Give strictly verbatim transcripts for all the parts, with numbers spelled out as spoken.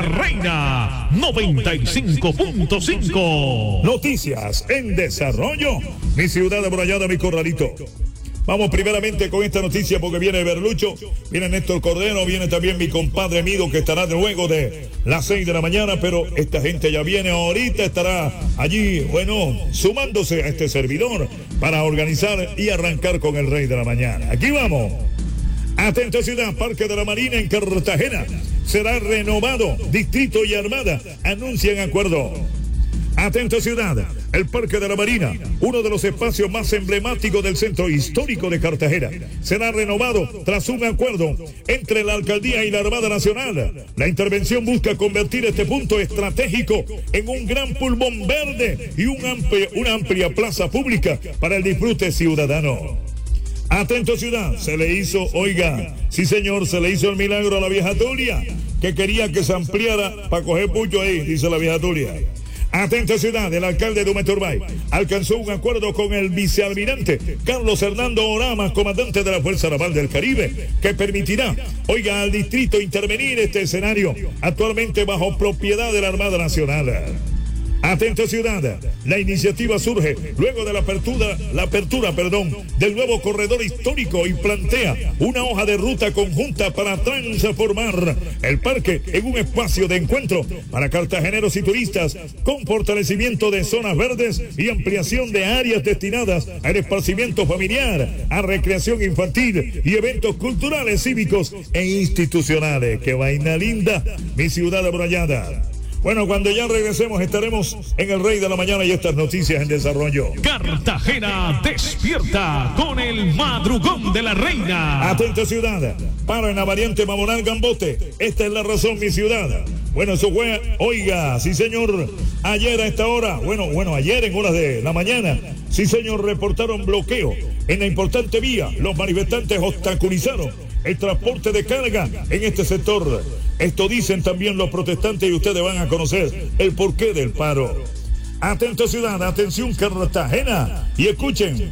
la Reina noventa y cinco punto cinco. Noticias en desarrollo. Mi ciudad amurallada, mi corralito. Vamos primeramente con esta noticia porque viene Berlucho, viene Néstor Cordero, viene también mi compadre Mido que estará luego de las seis de la mañana, pero esta gente ya viene ahorita, estará allí, bueno, sumándose a este servidor para organizar y arrancar con el Rey de la Mañana. Aquí vamos. Atento ciudad, Parque de la Marina en Cartagena. Será renovado, Distrito y Armada anuncian acuerdo. Atento ciudad, el Parque de la Marina, uno de los espacios más emblemáticos del centro histórico de Cartagena, será renovado tras un acuerdo entre la Alcaldía y la Armada Nacional. La intervención busca convertir este punto estratégico en un gran pulmón verde y un amplia, una amplia plaza pública para el disfrute ciudadano. Atento ciudad, se le hizo, oiga, sí señor, se le hizo el milagro a la vieja Tulia, que quería que se ampliara para coger pucho ahí, dice la vieja Tulia. Atento ciudad, el alcalde de Umeturbay alcanzó un acuerdo con el vicealmirante Carlos Hernando Oramas, comandante de la Fuerza Naval del Caribe, que permitirá, oiga, al distrito intervenir este escenario actualmente bajo propiedad de la Armada Nacional. Atento ciudad, la iniciativa surge luego de la apertura, la apertura, perdón, del nuevo corredor histórico y plantea una hoja de ruta conjunta para transformar el parque en un espacio de encuentro para cartageneros y turistas, con fortalecimiento de zonas verdes y ampliación de áreas destinadas al esparcimiento familiar, a recreación infantil y eventos culturales, cívicos e institucionales. ¡Qué vaina linda, mi ciudad amurallada! Bueno, cuando ya regresemos estaremos en el Rey de la Mañana y estas noticias en desarrollo. Cartagena despierta con el madrugón de la Reina. Atenta ciudad, paro en la variante Mamonal Gambote. Esta es la razón, mi ciudad. Bueno, eso fue, oiga, sí señor, ayer a esta hora, bueno, bueno, ayer en horas de la mañana, sí señor, reportaron bloqueo en la importante vía. Los manifestantes obstaculizaron el transporte de carga en este sector. Esto dicen también los protestantes y ustedes van a conocer el porqué del paro. Atento ciudad, atención Cartagena y escuchen,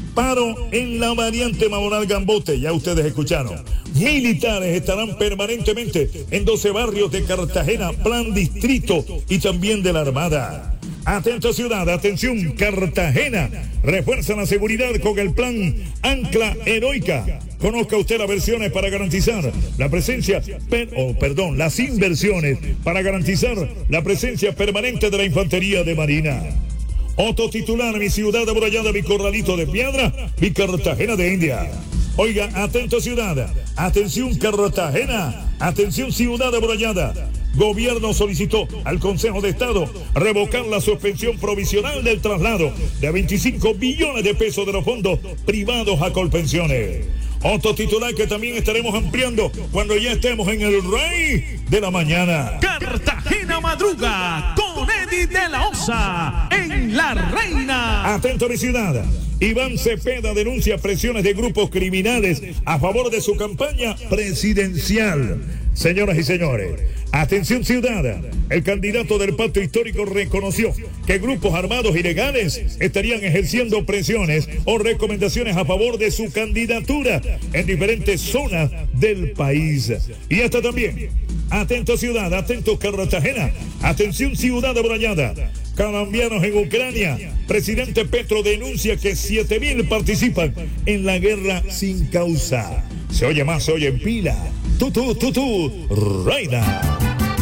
paro en la variante Mamonal Gambote, ya ustedes escucharon. Militares estarán permanentemente en doce barrios de Cartagena, plan distrito y también de la Armada. Atento ciudad, atención Cartagena, refuerza la seguridad con el plan Ancla Heroica. Conozca usted las versiones para garantizar la presencia, per, oh, perdón, las inversiones para garantizar la presencia permanente de la infantería de Marina. Otro titular, mi ciudad amurallada, mi corralito de piedra, mi Cartagena de India. Oiga, atento ciudad, atención Cartagena, atención ciudad amurallada. Gobierno solicitó al Consejo de Estado revocar la suspensión provisional del traslado de veinticinco billones de pesos de los fondos privados a Colpensiones. Otro titular que también estaremos ampliando cuando ya estemos en el Rey de la Mañana. Cartagena madruga con Eddie de la Osa en la Reina. Atento a mi ciudad. Iván Cepeda denuncia presiones de grupos criminales a favor de su campaña presidencial. Señoras y señores, atención ciudad, el candidato del pacto histórico reconoció que grupos armados ilegales estarían ejerciendo presiones o recomendaciones a favor de su candidatura en diferentes zonas del país. Y hasta también, atento ciudad, atento Cartagena, atención ciudad amurallada. Colombianos en Ucrania, presidente Petro denuncia que siete mil participan en la guerra sin causa. Se oye más, se oye en pila. Tú, tú, tú, tú, Reina.